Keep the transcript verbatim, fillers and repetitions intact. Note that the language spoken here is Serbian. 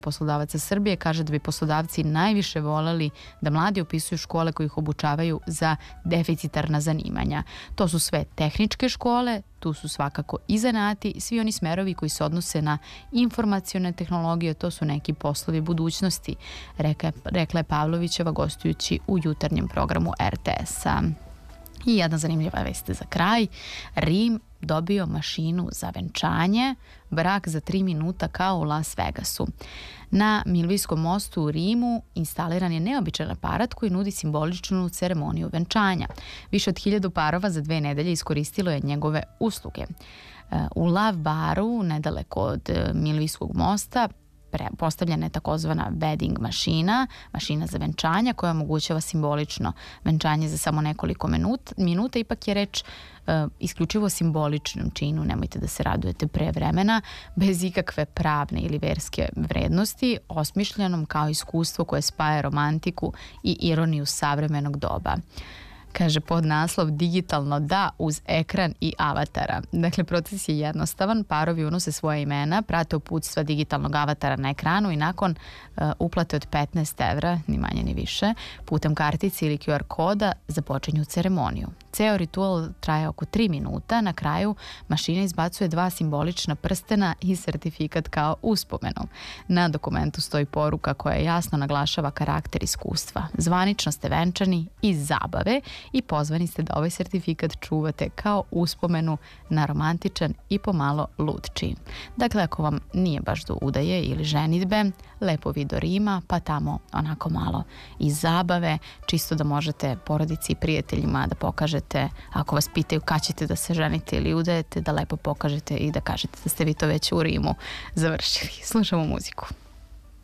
poslodavaca Srbije kaže da bi poslodavci najviše voleli da mladi upisuju škole koje ih obučavaju za deficitarna zanimanja. To su sve tehničke škole, tu su svakako i zanati, svi oni smerovi koji se odnose na informacione tehnologije, to su neki poslovi budućnosti, rekla, rekla je Pavlovićeva gostujući u jutarnjem programu er te es-a. I jedna zanimljiva vest za kraj. Rim dobio mašinu za venčanje, brak za tri minuta kao u Las Vegasu. Na Milvijskom mostu u Rimu instaliran je neobičan aparat koji nudi simboličnu ceremoniju venčanja. Više od hiljadu parova za dve nedelje iskoristilo je njegove usluge. U Lav baru, nedaleko od Milvijskog mosta, postavljena je takozvana wedding mašina, mašina za venčanja koja omogućava simbolično venčanje za samo nekoliko minut, minuta. Ipak je reč e, isključivo simboličnom činu, nemojte da se radujete pre vremena, bez ikakve pravne ili verske vrednosti, osmišljenom kao iskustvo koje spaja romantiku i ironiju savremenog doba. Kaže pod naslov digitalno da uz ekran i avatara. Dakle, proces je jednostavan, parovi unose svoje imena, prate uputstva digitalnog avatara na ekranu i nakon uh, uplate od petnaest evra, ni manje ni više, putem kartice ili ku er koda započinju ceremoniju. Ceo ritual traje oko tri minuta, na kraju mašina izbacuje dva simbolična prstena i sertifikat kao uspomenu. Na dokumentu stoji poruka koja jasno naglašava karakter iskustva. Zvanično ste venčani iz zabave i pozvani ste da ovaj sertifikat čuvate kao uspomenu na romantičan i pomalo lud čin. Dakle, ako vam nije baš do udaje ili ženidbe, lepo vi do Rima, pa tamo onako malo iz zabave, čisto da možete porodici i prijateljima da pokažete, ako vas pitaju kad ćete da se ženite ili udajete, da lepo pokažete i da kažete da ste vi to već u Rimu završili. Slušamo muziku.